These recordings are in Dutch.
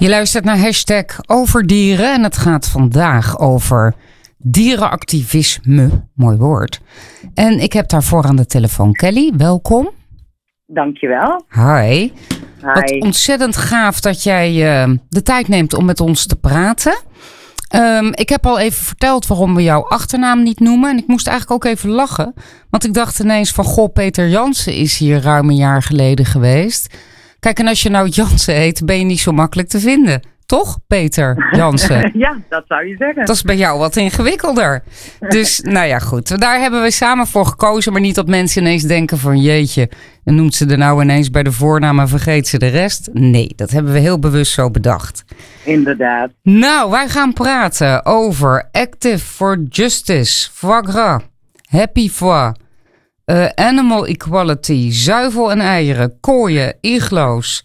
Je luistert naar #overdieren en het gaat vandaag over dierenactivisme. Mooi woord. En ik heb daarvoor aan de telefoon Kelly. Welkom. Dankjewel. Hi. Wat ontzettend gaaf dat jij de tijd neemt om met ons te praten. Ik heb al even verteld waarom we jouw achternaam niet noemen. En ik moest eigenlijk ook even lachen. Want ik dacht ineens van, goh, Peter Jansen is hier ruim een jaar geleden geweest. Kijk, en als je nou Jansen heet, ben je niet zo makkelijk te vinden. Toch, Peter Jansen? Ja, dat zou je zeggen. Dat is bij jou wat ingewikkelder. Dus, nou ja, goed. Daar hebben we samen voor gekozen. Maar niet dat mensen ineens denken van, jeetje, en noemt ze er nou ineens bij de voornaam en vergeet ze de rest? Nee, dat hebben we heel bewust zo bedacht. Inderdaad. Nou, wij gaan praten over Active for Justice, foie gras, happy foie, animal equality, zuivel en eieren, kooien, iglo's.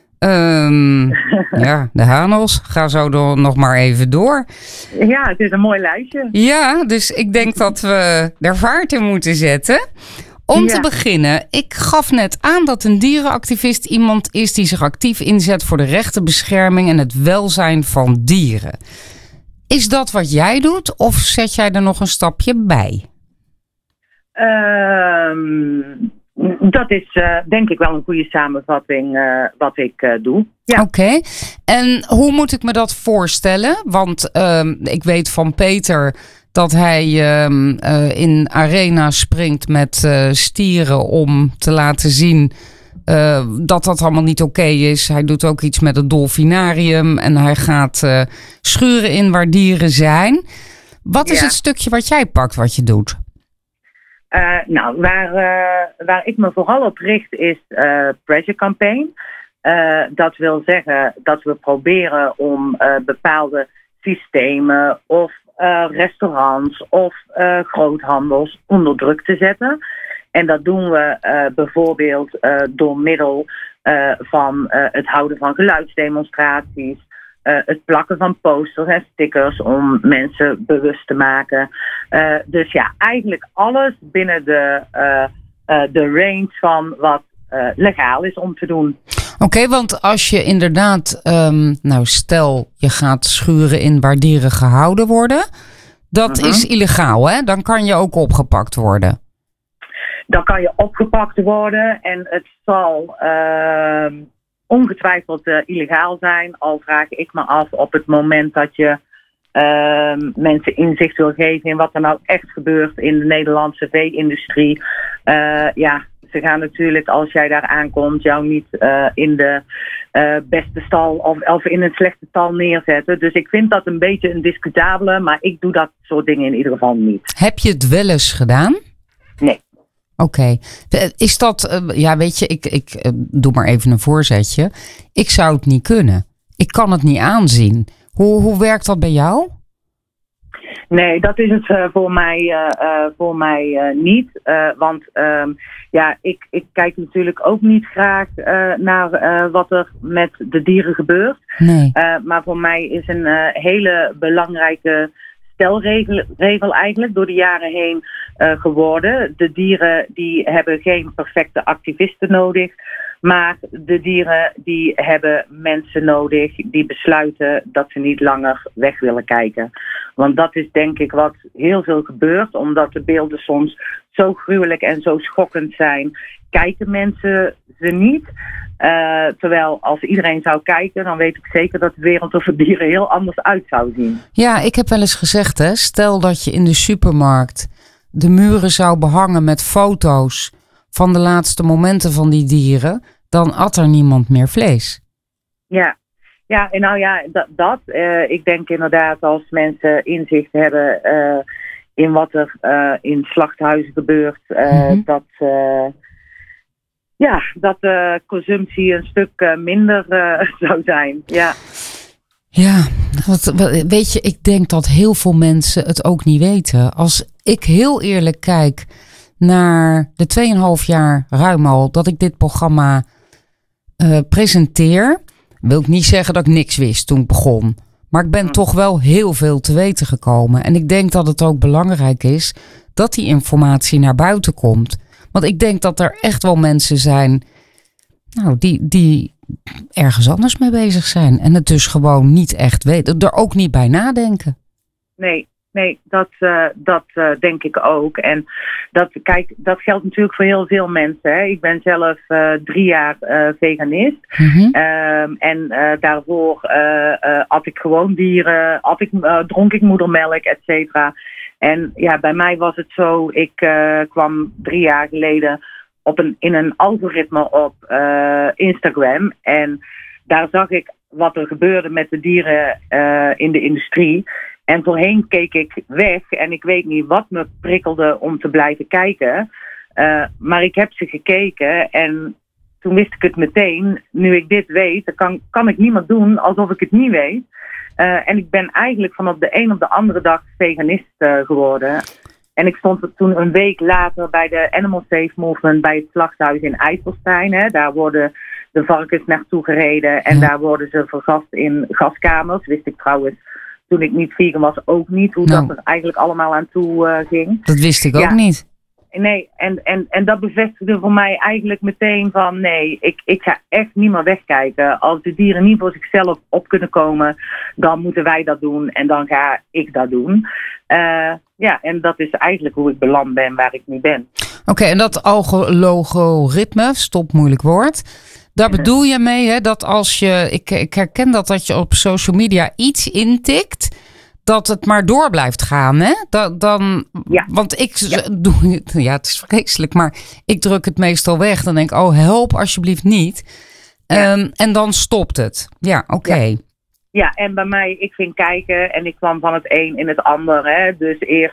Ja, de Hanels. Ga zo nog maar even door. Ja, het is een mooi lijstje. Ja, dus ik denk dat we daar vaart in moeten zetten. Om te beginnen, ik gaf net aan dat een dierenactivist iemand is die zich actief inzet voor de rechtenbescherming en het welzijn van dieren. Is dat wat jij doet of zet jij er nog een stapje bij? Dat is denk ik wel een goede samenvatting wat ik doe. Ja. Oké. En hoe moet ik me dat voorstellen? Want ik weet van Peter dat hij in arena springt met stieren om te laten zien dat dat allemaal niet oké is. Hij doet ook iets met het dolfinarium en hij gaat schuren in waar dieren zijn. Wat is het stukje wat jij pakt wat je doet? Nou, waar ik me vooral op richt is pressure campaign. Dat wil zeggen dat we proberen om bepaalde systemen of restaurants of groothandels onder druk te zetten. En dat doen we bijvoorbeeld door middel van het houden van geluidsdemonstraties, het plakken van posters en stickers om mensen bewust te maken. Dus ja, eigenlijk alles binnen de range van wat legaal is om te doen. Oké, want als je inderdaad, nou stel je gaat schuren in waar dieren gehouden worden, dat is illegaal, hè? Dan kan je ook opgepakt worden. Dan kan je opgepakt worden en het zal ongetwijfeld illegaal zijn. Al vraag ik me af op het moment dat je mensen inzicht wil geven in wat er nou echt gebeurt in de Nederlandse vee-industrie. Ze gaan natuurlijk, als jij daar aankomt, jou niet in de beste stal of in een slechte stal neerzetten. Dus ik vind dat een beetje een discutabele, maar ik doe dat soort dingen in ieder geval niet. Heb je het wel eens gedaan? Nee. Oké. Is dat, weet je, ik doe maar even een voorzetje. Ik zou het niet kunnen. Ik kan het niet aanzien. Hoe werkt dat bij jou? Nee, dat is het voor mij niet. Want ik kijk natuurlijk ook niet graag naar wat er met de dieren gebeurt. Nee. Maar voor mij is een hele belangrijke stelregel eigenlijk door de jaren heen geworden. De dieren die hebben geen perfecte activisten nodig. Maar de dieren die hebben mensen nodig die besluiten dat ze niet langer weg willen kijken. Want dat is denk ik wat heel veel gebeurt. Omdat de beelden soms zo gruwelijk en zo schokkend zijn. Kijken mensen ze niet. Terwijl als iedereen zou kijken, dan weet ik zeker dat de wereld er voor dieren heel anders uit zou zien. Ja, ik heb wel eens gezegd, hè, stel dat je in de supermarkt de muren zou behangen met foto's van de laatste momenten van die dieren, dan at er niemand meer vlees. Ja, en nou ja, ik denk inderdaad als mensen inzicht hebben in wat er in slachthuizen gebeurt, dat de consumptie een stuk minder zou zijn. Ja. Ja, weet je, ik denk dat heel veel mensen het ook niet weten. Als ik heel eerlijk kijk naar de 2,5 jaar ruim al dat ik dit programma presenteer, wil ik niet zeggen dat ik niks wist toen ik begon. Maar ik ben toch wel heel veel te weten gekomen. En ik denk dat het ook belangrijk is dat die informatie naar buiten komt. Want ik denk dat er echt wel mensen zijn die ergens anders mee bezig zijn. En het dus gewoon niet echt weten. Er ook niet bij nadenken. Nee, dat denk ik ook. En dat geldt natuurlijk voor heel veel mensen. Hè. Ik ben zelf 3 jaar veganist. Mm-hmm. En daarvoor at ik gewoon dieren, dronk ik moedermelk, et cetera. En ja, bij mij was het zo, ik kwam 3 jaar geleden in een algoritme op Instagram. En daar zag ik wat er gebeurde met de dieren in de industrie. En voorheen keek ik weg en ik weet niet wat me prikkelde om te blijven kijken. Maar ik heb ze gekeken en toen wist ik het meteen. Nu ik dit weet, dan kan ik niet meer doen alsof ik het niet weet. En ik ben eigenlijk vanaf de een op de andere dag veganist geworden. En ik stond toen een week later bij de Animal Safe Movement bij het slachthuis in IJsselstein. Hè. Daar worden de varkens naartoe gereden en daar worden ze vergast in gaskamers. Wist ik trouwens, toen ik niet vegan was, ook niet hoe dat er eigenlijk allemaal aan toe ging. Dat wist ik ook niet. Nee, en dat bevestigde voor mij eigenlijk meteen van nee, ik ga echt niet meer wegkijken. Als de dieren niet voor zichzelf op kunnen komen, dan moeten wij dat doen en dan ga ik dat doen. En dat is eigenlijk hoe ik beland ben waar ik nu ben. Oké, en dat algoritme, stop moeilijk woord. Daar bedoel je mee, hè, dat als je, ik herken dat je op social media iets intikt, dat het maar door blijft gaan, hè? Want ik doe, ja, het is vreselijk, maar ik druk het meestal weg. Dan denk ik, oh, help alsjeblieft niet. En dan stopt het. Ja, oké. Ja, en bij mij, ik ging kijken en ik kwam van het een in het ander. Hè? Dus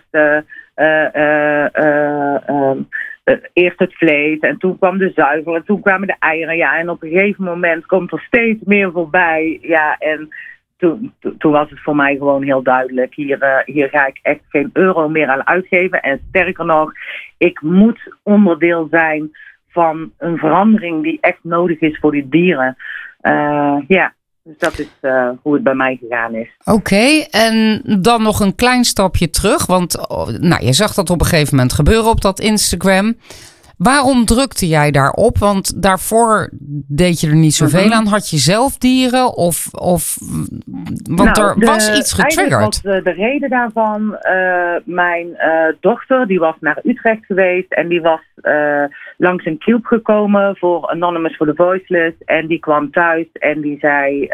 eerst het vlees en toen kwam de zuivel en toen kwamen de eieren. Ja, en op een gegeven moment komt er steeds meer voorbij. Ja, en toen was het voor mij gewoon heel duidelijk. Hier ga ik echt geen euro meer aan uitgeven. En sterker nog, ik moet onderdeel zijn van een verandering die echt nodig is voor die dieren. Dus dat is hoe het bij mij gegaan is. Oké, en dan nog een klein stapje terug. Want je zag dat op een gegeven moment gebeuren op dat Instagram. Waarom drukte jij daarop? Want daarvoor deed je er niet zoveel aan. Had je zelf dieren? Want er was iets getriggerd. Was de reden daarvan. Mijn dochter die was naar Utrecht geweest. En die was langs een cube gekomen voor Anonymous for the Voiceless. En die kwam thuis en die zei...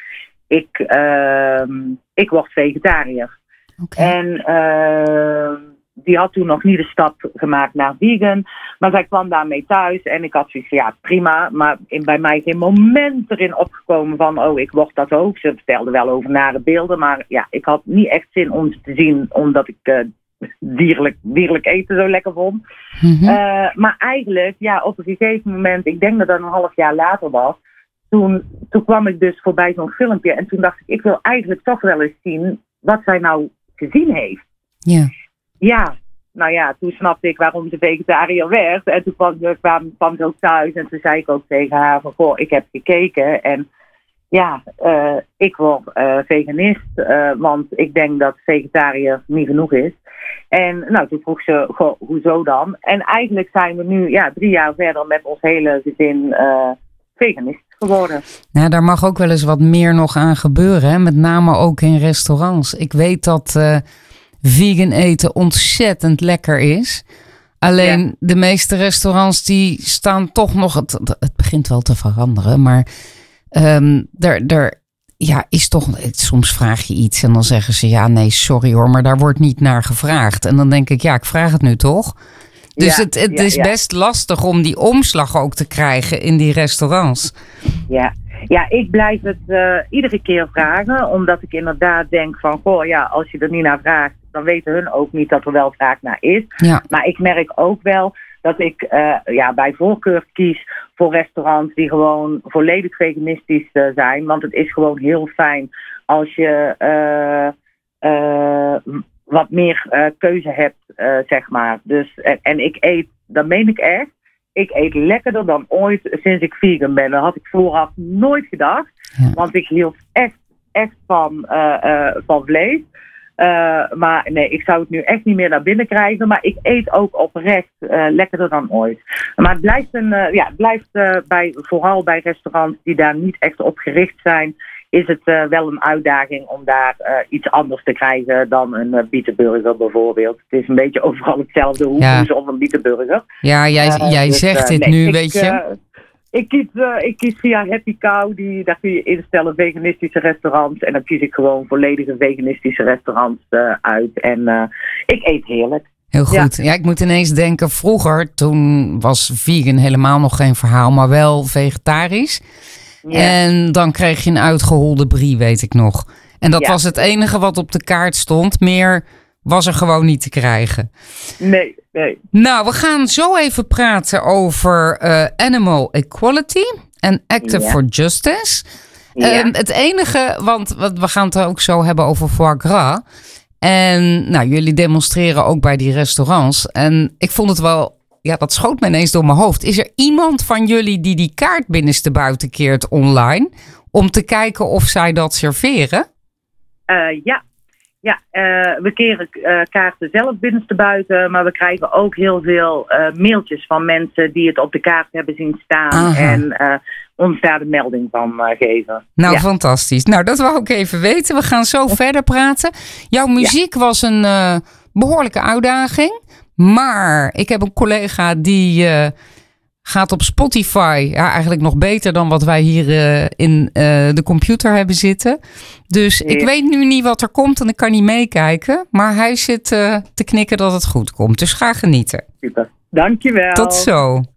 Ik word vegetariër. Okay. En... die had toen nog niet de stap gemaakt naar vegan. Maar zij kwam daarmee thuis. En ik had zoiets van, ja, prima. Maar bij mij geen moment erin opgekomen van... oh, ik word dat ook. Ze vertelde wel over nare beelden. Maar ja, ik had niet echt zin om ze te zien... omdat ik dierlijk eten zo lekker vond. Mm-hmm. Maar eigenlijk, ja, op een gegeven moment... ik denk dat dat een half jaar later was... Toen kwam ik dus voorbij zo'n filmpje. En toen dacht ik wil eigenlijk toch wel eens zien... wat zij nou gezien heeft. Ja. Yeah. Ja, nou ja, toen snapte ik waarom ze vegetariër werd. En toen kwam ze ook thuis en toen zei ik ook tegen haar van... goh, ik heb gekeken en ja, ik word veganist. Want ik denk dat vegetariër niet genoeg is. En nou, toen vroeg ze, goh, hoezo dan? En eigenlijk zijn we nu 3 jaar verder met ons hele gezin veganist geworden. Nou, daar mag ook wel eens wat meer nog aan gebeuren. Hè? Met name ook in restaurants. Ik weet dat... vegan eten ontzettend lekker is. Alleen de meeste restaurants die staan toch nog... Het begint wel te veranderen, maar is toch... Soms vraag je iets en dan zeggen ze... ja, nee, sorry hoor, maar daar wordt niet naar gevraagd. En dan denk ik, ik vraag het nu toch? Dus het is best lastig om die omslag ook te krijgen in die restaurants. Ja, ik blijf het iedere keer vragen. Omdat ik inderdaad denk van... goh, ja, als je er niet naar vraagt... dan weten hun ook niet dat er wel vraag naar is. Ja. Maar ik merk ook wel dat ik bij voorkeur kies... voor restaurants die gewoon volledig veganistisch zijn. Want het is gewoon heel fijn als je wat meer keuze hebt, zeg maar. Dus, en ik eet, dat meen ik echt... Ik eet lekkerder dan ooit sinds ik vegan ben. Dat had ik vooraf nooit gedacht. Ja. Want ik hield echt van vlees. Maar nee, ik zou het nu echt niet meer naar binnen krijgen. Maar ik eet ook oprecht lekkerder dan ooit. Maar het blijft, vooral bij restaurants die daar niet echt op gericht zijn, is het wel een uitdaging om daar iets anders te krijgen dan een bietenburger bijvoorbeeld. Het is een beetje overal hetzelfde. Hoe doen ze om een bietenburger? Ja, jij zegt dit nu, weet je. Ik kies via Happy Cow, daar kun je instellen veganistische restaurants. En dan kies ik gewoon volledige veganistische restaurants uit. En ik eet heerlijk. Heel goed. Ja, ik moet ineens denken, vroeger, toen was vegan helemaal nog geen verhaal, maar wel vegetarisch. Ja. En dan kreeg je een uitgeholde brie, weet ik nog. En dat was het enige wat op de kaart stond. Meer was er gewoon niet te krijgen. Nee. Nou, we gaan zo even praten over animal equality en Active for Justice. Ja. Het enige, want we gaan het ook zo hebben over foie gras. En nou, jullie demonstreren ook bij die restaurants. En ik vond het wel, dat schoot me ineens door mijn hoofd. Is er iemand van jullie die kaart binnenstebuiten keert online om te kijken of zij dat serveren? Ja, we keren kaarten zelf binnenstebuiten, maar we krijgen ook heel veel mailtjes van mensen die het op de kaart hebben zien staan. Aha. En ons daar de melding van geven. Nou, fantastisch. Nou, dat wou ik even weten. We gaan zo verder praten. Jouw muziek was een behoorlijke uitdaging, maar ik heb een collega die gaat op Spotify, eigenlijk nog beter dan wat wij hier in de computer hebben zitten. Dus ik weet nu niet wat er komt en ik kan niet meekijken. Maar hij zit te knikken dat het goed komt. Dus ga genieten. Super. Dankjewel. Tot zo.